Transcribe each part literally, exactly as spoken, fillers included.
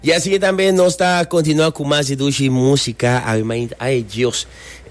Y así también nos está continuando con más de música. Ay, Dios.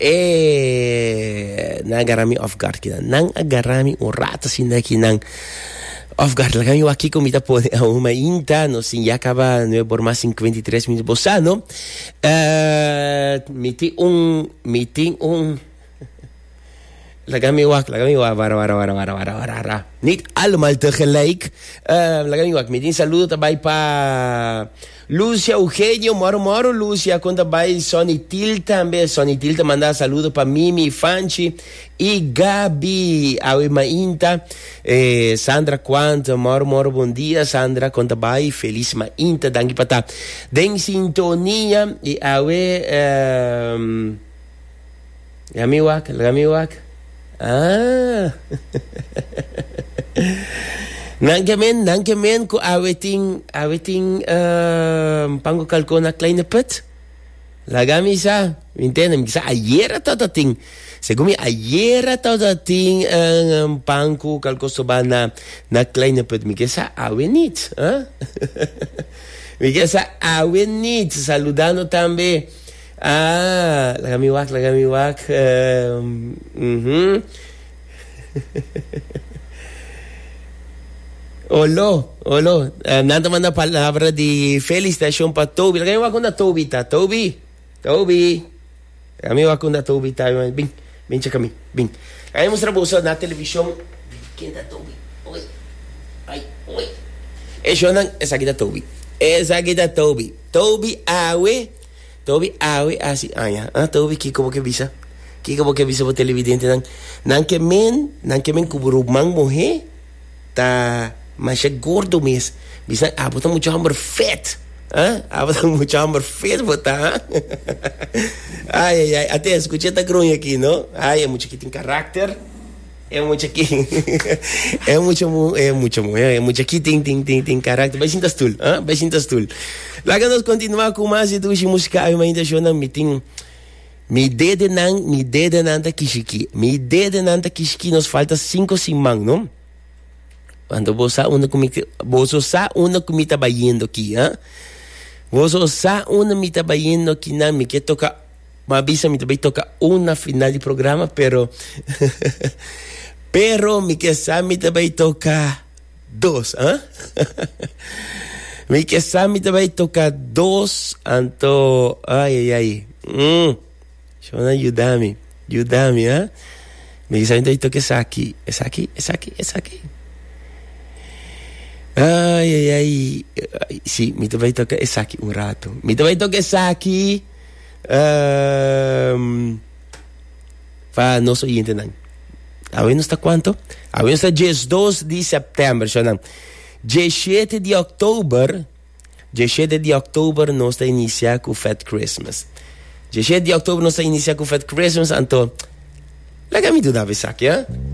Eh, nang agarami off guard kita. Nang agarami un rato sin aquí nang off guard. La kami aquí comita po uma inta no sin ya acaba nueve por más cincuenta y tres minutos bosano. Eh, meeting un meeting un Lagami wak, lagami wak, wara, wara, wara, wara, wara, wara. Niet allemaal tegelijk. Uh, lagami wak, met een saludo daarbij pa Lucia Eugenio, moro, moro, Lucia, con daarbij Sonny Til também. Sonny Til te manda saludo pa Mimi, Fanchi e Gabi, awe mainta. Eh, Sandra Quanto, moro, moro, bom dia, Sandra, con daarbij, feliz mainta, dank je pata. Den sintonia, e awe, um, lagami wak, lagami wak. Ah. Nankemen, nankemen ko aweting aweting uh, pango kalko na kleine put. Lagami sa, intendem sa ayer tot dat ding. Segumi ayer tot dat ding um, pango kalko soba na na kleine put. Mi sa awe niet, huh? Mi sa awe niet. Saludando tambe. Ah, lagami wak, lagami wak. Um, uh-huh. Olo, olo. Uh, nanda man na palabra de felicitación para Toby. Lagami wak na Toby ta. Toby, Toby. Lagami wak na Toby ta. Bing, bing cha kami, bing. Kaya mo sa buso na televisión. Kinda Toby. Oy, ay, oy. Eso nang esa kita Toby. Esa kita Toby. Toby awe. Toby awe así aya ah Toby ki como que visa ki como que visa por televidente nan nan que men nan que men kuburu mang mohe ta mas gordo mes visa ah bota mucho hambre fat ah ah bota mucho hambre fat bota ay ay ay até escuché esta grunha aqui no ay é mucho que tem carácter é mucho aqui é mucho é mucho é mucho aqui tem tem tem tem carácter vai sintas tul ah vai sintas tul. Laga nos continuar com mais de música eu ainda jona meeting mi dede nan mi dede nan da kishiki mi dede nan da kishiki nos falta cinco simang no quando você uma comida você sa uma comida baiendo aqui ah você sa uma comida baiendo aqui na me que toca me avisa me também toca uma final de programa pero pero me que sa me também toca dos ah Mi que sami te vai tocar dos, anto, ay, ay, ay. Mm. Shona, ayúdame, ayúdame, ¿ah? Mi que sami te vai tocar esa aquí, esa aquí, esa aquí, esa aquí. Ay, ay, ay. ay sí, mi te vai tocar esa aquí un rato. Mi te vai tocar esa aquí. Um, fa, no soy entendido. A ver, ¿no está cuánto? A ver, ¿no está dos de septiembre, Shona? Dia sete de outubro, dia sete de outubro nós está iniciar com o Fat Christmas. Dia sete de outubro nós está iniciar com o Fat Christmas, então, laga me tudo a ver isso aqui, hein?